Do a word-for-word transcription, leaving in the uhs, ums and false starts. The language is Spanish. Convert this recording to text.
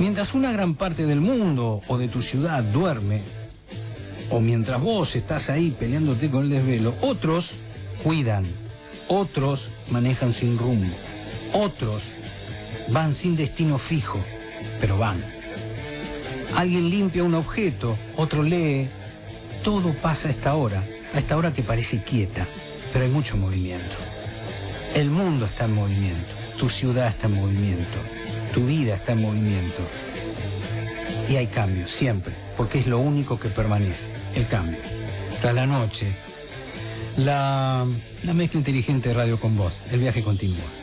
Mientras una gran parte del mundo o de tu ciudad duerme, o mientras vos estás ahí peleándote con el desvelo, otros cuidan, otros manejan sin rumbo, otros van sin destino fijo, pero van. Alguien limpia un objeto, otro lee. Todo pasa a esta hora, a esta hora que parece quieta, pero hay mucho movimiento. El mundo está en movimiento, tu ciudad está en movimiento, tu vida está en movimiento. Y hay cambios, siempre, porque es lo único que permanece, el cambio. Tras la noche, la, la mezcla inteligente de Radio con Voz, el viaje continúa.